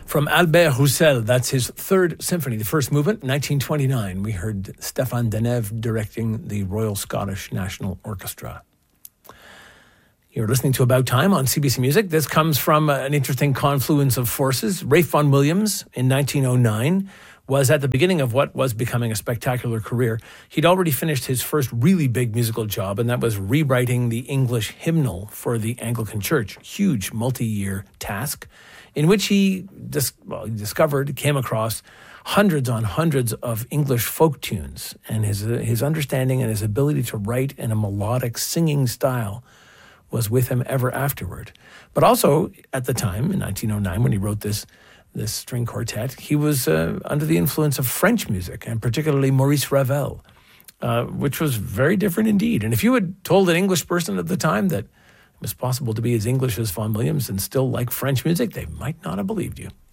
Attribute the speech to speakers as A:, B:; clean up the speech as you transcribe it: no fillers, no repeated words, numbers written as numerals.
A: From Albert Roussel, that's his third symphony, the first movement, 1929. We heard Stéphane Denève directing the Royal Scottish National Orchestra. You're listening to About Time on CBC Music. This comes from an interesting confluence of forces. Ralph Vaughan Williams, in 1909, was at the beginning of what was becoming a spectacular career. He'd already finished his first really big musical job, and that was rewriting the English hymnal for the Anglican Church. Huge multi-year task, in which he came across hundreds on hundreds of English folk tunes, and his understanding and his ability to write in a melodic singing style was with him ever afterward. But also, at the time, in 1909, when he wrote this string quartet, he was under the influence of French music, and particularly Maurice Ravel, which was very different indeed. And if you had told an English person at the time that it was possible to be as English as Vaughan Williams and still like French music, they might not have believed you.